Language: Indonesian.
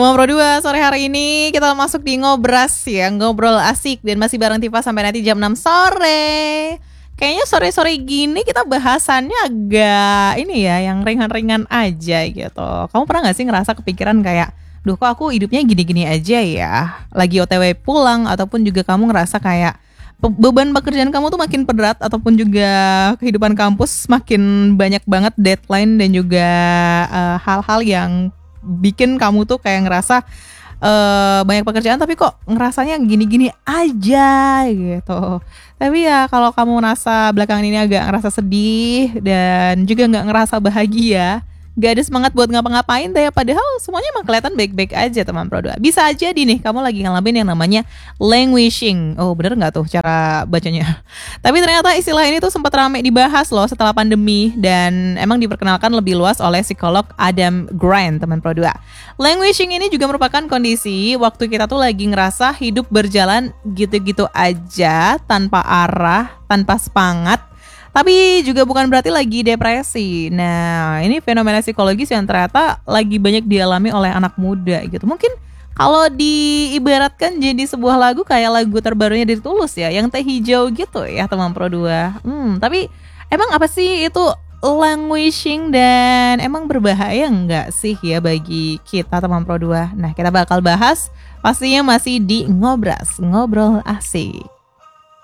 Ngobrol dua sore hari ini kita masuk di ngobras ya, ngobrol asik dan masih bareng Tifa sampai nanti jam 6 sore. Kayaknya sore-sore gini kita bahasannya agak ini ya, yang ringan-ringan aja gitu. Kamu pernah gak sih ngerasa kepikiran kayak, duh kok aku hidupnya gini-gini aja ya, lagi OTW pulang ataupun juga kamu ngerasa kayak beban pekerjaan kamu tuh makin berat ataupun juga kehidupan kampus makin banyak banget deadline dan juga hal-hal yang bikin kamu tuh kayak ngerasa banyak pekerjaan tapi kok ngerasanya gini-gini aja gitu. Tapi ya kalau kamu ngerasa belakangan ini agak ngerasa sedih dan juga nggak ngerasa bahagia, gak ada semangat buat ngapa-ngapain deh, padahal semuanya emang kelihatan baik-baik aja teman Pro 2. Bisa aja nih kamu lagi ngalamin yang namanya languishing. Oh bener nggak tuh cara bacanya? Tapi ternyata istilah ini tuh sempat rame dibahas loh setelah pandemi dan emang diperkenalkan lebih luas oleh psikolog Adam Grant teman Pro 2. Languishing ini juga merupakan kondisi waktu kita tuh lagi ngerasa hidup berjalan gitu-gitu aja, tanpa arah, tanpa semangat, tapi juga bukan berarti lagi depresi. Nah, ini fenomena psikologis yang ternyata lagi banyak dialami oleh anak muda gitu. Mungkin kalau diibaratkan jadi sebuah lagu kayak lagu terbarunya dari Tulus ya, yang teh hijau gitu ya teman Pro 2. Tapi emang apa sih itu languishing dan emang berbahaya nggak sih ya bagi kita teman Pro 2? Nah, kita bakal bahas pastinya masih di Ngobras, ngobrol asik.